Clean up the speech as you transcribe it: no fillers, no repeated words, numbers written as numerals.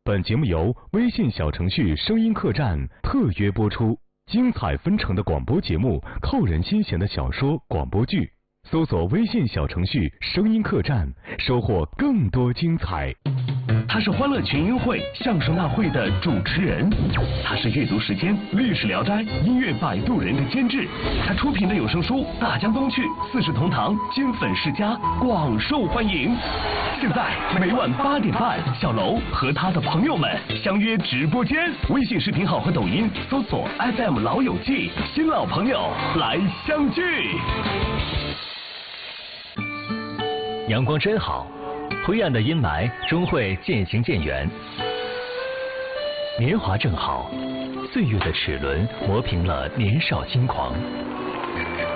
本节目由微信小程序声音客栈特约播出，精彩纷呈的广播节目，扣人心弦的小说、广播剧，搜索微信小程序声音客栈，收获更多精彩。 他是欢乐群英会、相声大会的主持人，他是阅读时间、历史聊斋、音乐摆渡人的监制，他出品的有声书《大江东去》《四世同堂》《金粉世家》广受欢迎。现在每晚8点半，小楼和他的朋友们相约直播间，微信视频号和抖音搜索 FM 老友记，新老朋友来相聚。 阳光真好，灰暗的阴霾终会渐行渐远。年华正好，岁月的齿轮磨平了年少轻狂。